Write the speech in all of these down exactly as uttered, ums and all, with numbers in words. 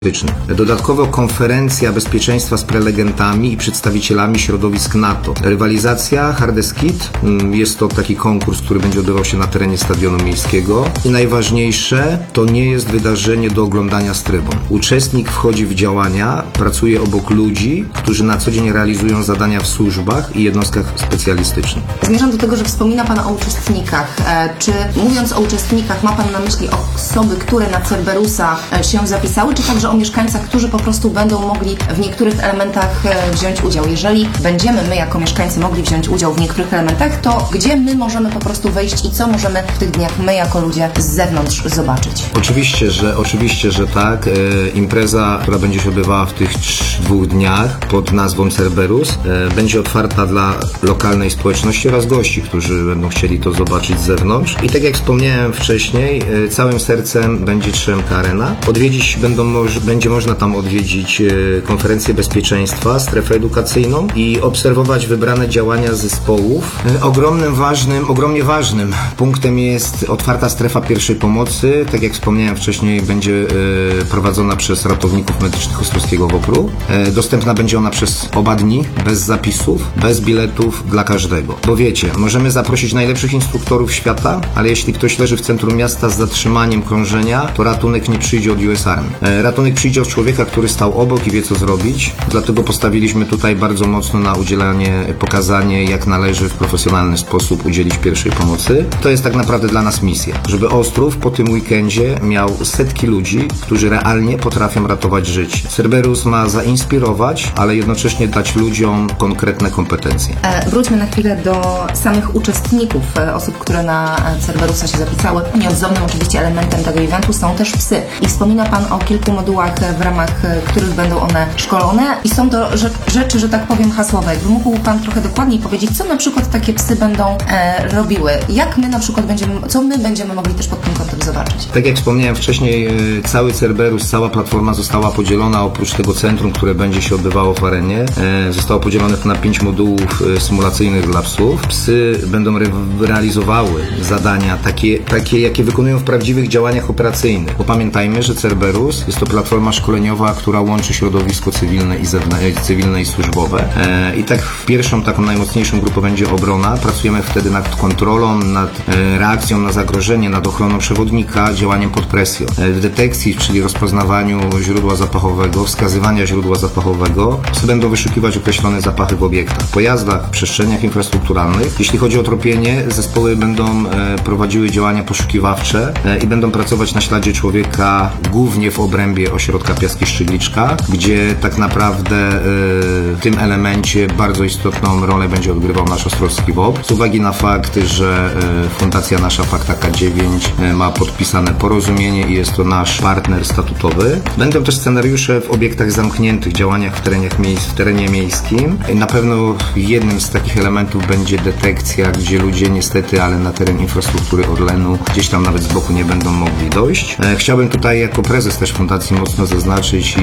Dodatkowo konferencja bezpieczeństwa z prelegentami i przedstawicielami środowisk NATO. Rywalizacja Hardest Kit, jest to taki konkurs, który będzie odbywał się na terenie Stadionu Miejskiego. I najważniejsze, to nie jest wydarzenie do oglądania z trybun. Uczestnik wchodzi w działania, pracuje obok ludzi, którzy na co dzień realizują zadania w służbach i jednostkach specjalistycznych. Zmierzam do tego, że wspomina Pan o uczestnikach. Czy mówiąc o uczestnikach, ma Pan na myśli osoby, które na Cerberusa się zapisały, czy także o mieszkańcach, którzy po prostu będą mogli w niektórych elementach wziąć udział? Jeżeli będziemy my jako mieszkańcy mogli wziąć udział w niektórych elementach, to gdzie my możemy po prostu wejść i co możemy w tych dniach my jako ludzie z zewnątrz zobaczyć? Oczywiście, że oczywiście, że tak. E, impreza, która będzie się odbywała w tych dwóch dniach pod nazwą Cerberus, e, będzie otwarta dla lokalnej społeczności oraz gości, którzy będą chcieli to zobaczyć z zewnątrz. I tak jak wspomniałem wcześniej, e, całym sercem będzie Trzemka Arena. Odwiedzić będą moż, będzie można tam odwiedzić e, konferencję bezpieczeństwa, strefę edukacyjną i obserwować wybrane działania zespołów. E, ogromnym, ważnym, ogromnie ważnym punktem jest otwarta strefa pierwszej pomocy. Tak jak wspomniałem wcześniej, będzie e, prowadzona przez ratowników medycznych Ostrowskiego WOPR-u. E, dostępna będzie ona przez oba dni, bez zapisów, bez biletów dla każdego. Bo wiecie, możemy zaprosić najlepszych instruktorów świata, ale jeśli ktoś leży w centrum miasta z zatrzymaniem krążenia, to ratunek nie przyjdzie od U S Army. E, ratunek przyjdzie od człowieka, który stał obok i wie, co zrobić. Dlatego postawiliśmy tutaj bardzo mocno na udzielanie, pokazanie, jak należy w profesjonalny sposób udzielić pierwszej pomocy. To jest tak naprawdę dla nas misja, żeby Ostrów po tym weekendzie miał setki ludzi, którzy realnie potrafią ratować życie. Cerberus ma zainspirować, ale jednocześnie dać ludziom konkretne kompetencje. E, wróćmy na chwilę do samych uczestników, e, osób, które na Cerberusa się zapisały. Nieodzownym oczywiście elementem tego eventu są też psy. I wspomina Pan o kilku modułach, w ramach których będą one szkolone i są to rzeczy, że tak powiem, hasłowe. Jakby mógł Pan trochę dokładniej powiedzieć, co na przykład takie psy będą e, robiły? Jak my na przykład będziemy, co my będziemy mogli też pod tym kątem zobaczyć? Tak jak wspomniałem wcześniej, cały Cerberus, cała platforma została podzielona, oprócz tego centrum, które będzie się odbywało w arenie, e, zostało podzielone na pięć modułów symulacyjnych dla psów. Psy będą re realizowały zadania takie, takie, jakie wykonują w prawdziwych działaniach operacyjnych. Bo pamiętajmy, że Cerberus jest to platforma szkoleniowa, która łączy środowisko cywilne i, cywilne i służbowe. E, I tak pierwszą, taką najmocniejszą grupą będzie obrona. Pracujemy wtedy nad kontrolą, nad e, reakcją na zagrożenie, nad ochroną przewodnika, działaniem pod presją. E, w detekcji, czyli rozpoznawaniu źródła zapachowego, wskazywania źródła zapachowego, psy będą wyszukiwać określone zapachy w obiektach, pojazdach, przestrzeniach infrastrukturalnych. Jeśli chodzi o tropienie, zespoły będą e, prowadziły działania poszukiwawcze e, i będą pracować na śladzie człowieka, głównie w obrębie ośrodka Piaski-Szczygliczka, gdzie tak naprawdę e, w tym elemencie bardzo istotną rolę będzie odgrywał nasz ostrowski W O P. Z uwagi na fakt, że e, fundacja nasza Fakta K dziewięć e, ma podpisane porozumienie i jest to nasz partner statutowy. Będą też scenariusze w obiektach zamkniętych, działaniach w terenie, w terenie miejskim. Na pewno jednym z takich elementów będzie detekcja, gdzie ludzie niestety, ale na teren infrastruktury Orlenu gdzieś tam nawet z boku nie będą mogli dojść. E, chciałbym tutaj jako prezes też fundacji mocno zaznaczyć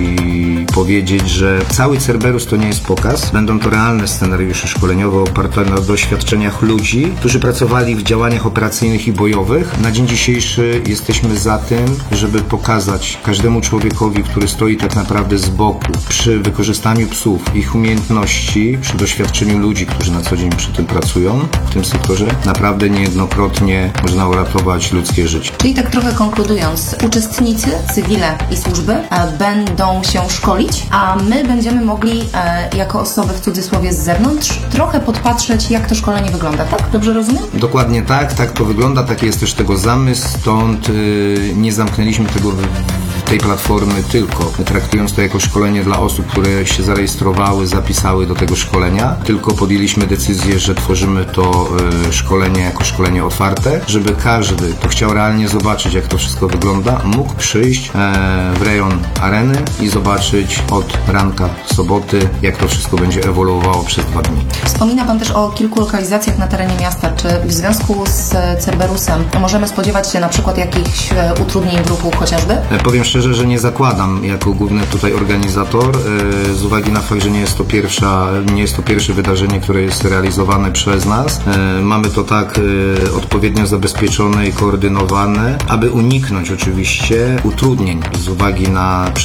i powiedzieć, że cały Cerberus to nie jest pokaz. Będą to realne scenariusze szkoleniowe oparte na doświadczeniach ludzi, którzy pracowali w działaniach operacyjnych i bojowych. Na dzień dzisiejszy jesteśmy za tym, żeby pokazać każdemu człowiekowi, który stoi tak naprawdę z boku, przy wykorzystaniu psów, ich umiejętności, przy doświadczeniu ludzi, którzy na co dzień przy tym pracują, w tym sektorze, naprawdę niejednokrotnie można uratować ludzkie życie. Czyli tak trochę konkludując, uczestnicy, cywile i służby e, będą się szkolić, a my będziemy mogli e, jako osoby w cudzysłowie z zewnątrz trochę podpatrzeć, jak to szkolenie wygląda, tak? Dobrze rozumiem? Dokładnie tak, tak to wygląda, taki jest też tego zamysł, stąd yy, nie zamknęliśmy tego w, tej platformy tylko, traktując to jako szkolenie dla osób, które się zarejestrowały, zapisały do tego szkolenia, tylko podjęliśmy decyzję, że tworzymy to yy, szkolenie jako szkolenie otwarte, żeby każdy, kto chciał realnie zobaczyć, jak to wszystko wygląda, mógł przyjść yy, w rejon areny i zobaczyć od ranka soboty, jak to wszystko będzie ewoluowało przez dwa dni. Wspomina Pan też o kilku lokalizacjach na terenie miasta. Czy w związku z Cerberusem możemy spodziewać się na przykład jakichś utrudnień w ruchu chociażby? Powiem szczerze, że nie zakładam jako główny tutaj organizator, z uwagi na fakt, że nie jest to pierwsza, nie jest to pierwsze wydarzenie, które jest realizowane przez nas. Mamy to tak odpowiednio zabezpieczone i koordynowane, aby uniknąć oczywiście utrudnień z uwagi na